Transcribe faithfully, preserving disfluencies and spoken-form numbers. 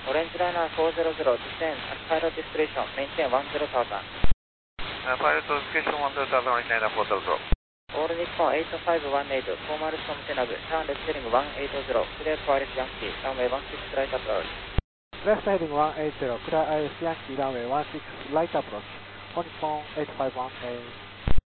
Orange Liner four zero zero, descend at pilot discretion, maintain one zero thousand. Uh, pilot discretion one zero thousand, Orange Liner four zero zero. All Nippon eight five one eight, four miles from Tenabu, turn left heading one eight zero, clear for Iris Yankee, runway one six right approach. Left heading one eight zero, clear Iris Yankee, runway one six right approach. Nippon eight five one eight.